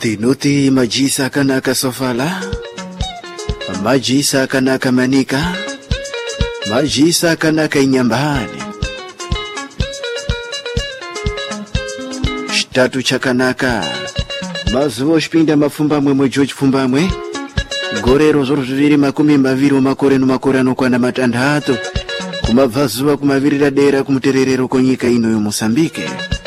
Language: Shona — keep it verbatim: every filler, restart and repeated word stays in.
Nuti-nuti majisa kanaka sofala, majisa kanaka manika, majisa kanaka inyambani, shtatu chakanaka mazuo shpinda mafumba mwe mwejo chifumba mwe gorero zoro zviri makumi maviri makore nomakore anokwana matandatu kumabvazuva kumavirira dera kumutererero konyika ino yoMozambique.